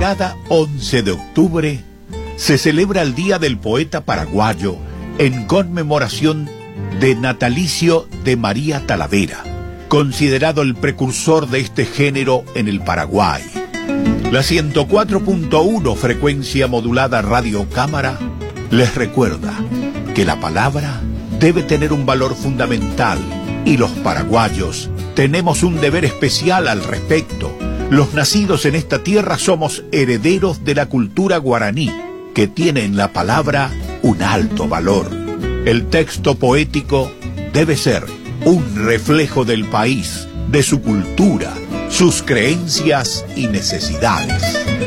Cada 11 de octubre se celebra el Día del Poeta Paraguayo en conmemoración de natalicio de María Talavera, considerado el precursor de este género en el Paraguay. La 104.1 frecuencia modulada Radio Cámara les recuerda que la palabra debe tener un valor fundamental y los paraguayos tenemos un deber especial al respecto. Los nacidos en esta tierra somos herederos de la cultura guaraní, que tiene en la palabra un alto valor. El texto poético debe ser un reflejo del país, de su cultura, sus creencias y necesidades.